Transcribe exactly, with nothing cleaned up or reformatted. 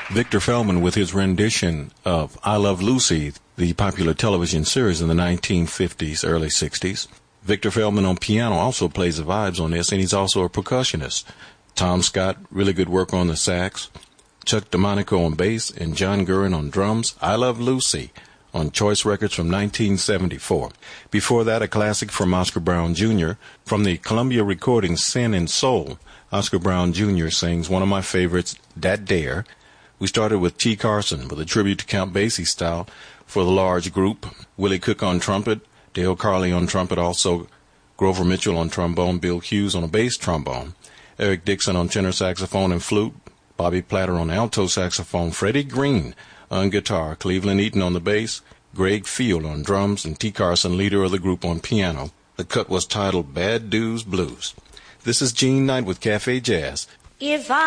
Victor Feldman with his rendition of I Love Lucy, the popular television series in the nineteen fifties, early sixties. Victor Feldman on piano also plays the vibes on this, and he's also a percussionist. Tom Scott, really good work on the sax. Chuck DeMonico on bass, and John Gurin on drums. I Love Lucy on Choice Records from nineteen seventy-four. Before that, a classic from Oscar Brown Junior From the Columbia recording Sin and Soul, Oscar Brown Junior sings one of my favorites, Dat Dare. We started with T. Carson with a tribute to Count Basie style for the large group. Willie Cook on trumpet, Dale Carley on trumpet, also Grover Mitchell on trombone, Bill Hughes on a bass trombone, Eric Dixon on tenor saxophone and flute, Bobby Platter on alto saxophone, Freddie Green on guitar, Cleveland Eaton on the bass, Greg Field on drums, and T. Carson, leader of the group, on piano. The cut was titled Bad Dues Blues. This is Gene Knight with Cafe Jazz. If I